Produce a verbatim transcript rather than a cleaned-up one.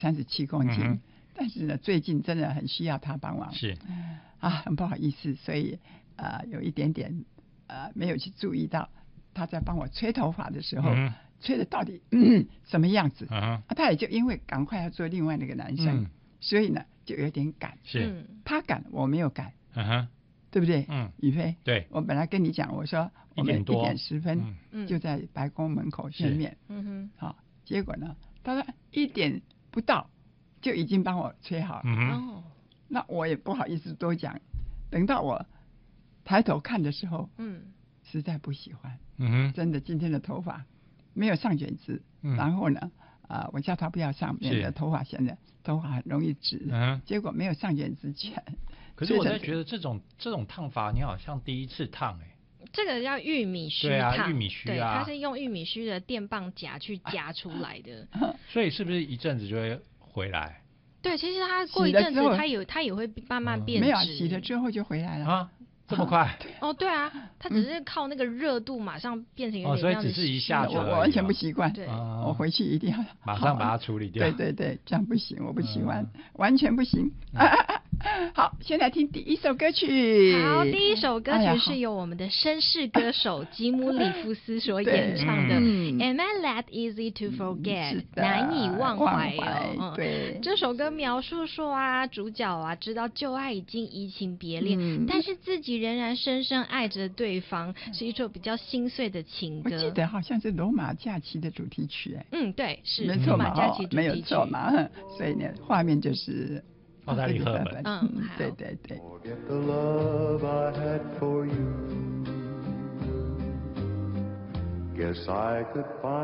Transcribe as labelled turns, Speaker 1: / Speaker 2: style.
Speaker 1: 三十七公斤、
Speaker 2: 嗯，
Speaker 1: 但是呢，最近真的很需要他帮忙，
Speaker 2: 是
Speaker 1: 啊，很不好意思，所以呃有一点点呃没有去注意到他在帮我吹头发的时候，
Speaker 2: 嗯、
Speaker 1: 吹的到底、嗯、什么样子、
Speaker 2: 嗯
Speaker 1: 啊，他也就因为赶快要做另外那个男生，
Speaker 2: 嗯、
Speaker 1: 所以呢就有点赶，
Speaker 2: 是
Speaker 1: 他赶我没有赶，
Speaker 2: 嗯哼，
Speaker 1: 对不对？
Speaker 2: 嗯，
Speaker 1: 宇飞，
Speaker 2: 对，
Speaker 1: 我本来跟你讲，我说我们一点十分就在白宫门口见面，
Speaker 3: 嗯哼，
Speaker 1: 好，结果呢，他说一点不到就已经帮我吹好了，
Speaker 2: 嗯
Speaker 3: 哦，
Speaker 1: 那我也不好意思多讲，等到我抬头看的时候，
Speaker 3: 嗯，
Speaker 1: 实在不喜欢，
Speaker 2: 嗯哼，
Speaker 1: 真的今天的头发没有上卷子，
Speaker 2: 嗯、
Speaker 1: 然后呢，啊、呃，我叫他不要上面的头发，现在头发很容易直，
Speaker 2: 嗯，
Speaker 1: 结果没有上卷之前。
Speaker 2: 可是我在觉得这种这种烫发，你好像第一次烫哎、欸。
Speaker 3: 这个叫玉米须烫，
Speaker 2: 对啊，玉米须啊，
Speaker 3: 对，它是用玉米须的电棒夹去夹出来的，
Speaker 2: 所以是不是一阵子就会回来？
Speaker 3: 对，其实它过一阵子，它有它也会慢慢变直、嗯。
Speaker 1: 没有洗了之后就回来了
Speaker 2: 啊，这么快？
Speaker 3: 哦，对啊，它只是靠那个热度马上变成有点
Speaker 2: 这样子、哦、所以只是一下子，
Speaker 1: 我我完全不习惯，
Speaker 3: 对、
Speaker 1: 哦，我回去一定要
Speaker 2: 马上把它处理掉。
Speaker 1: 对对对，这样不行，我不喜欢，嗯、完全不行。嗯啊啊啊好，现在听第一首歌曲。
Speaker 3: 好，第一首歌曲是由我们的绅士歌手吉姆里夫斯所演唱的、嗯、Am I That Easy to Forget、嗯、难以忘怀哦。
Speaker 1: 对、
Speaker 3: 嗯，这首歌描述说啊，主角啊知道旧爱已经移情别恋、嗯，但是自己仍然深深爱着对方，是一首比较心碎的情歌。
Speaker 1: 我记得好像是罗马假期的主题曲哎。
Speaker 3: 嗯，对，是
Speaker 1: 罗
Speaker 3: 马假期主题曲，
Speaker 1: 没有错嘛。所以呢，画面就是
Speaker 2: 奥黛丽·赫本。
Speaker 3: 嗯，
Speaker 1: 对对对。
Speaker 4: Forget the love I had for you. Guess I could find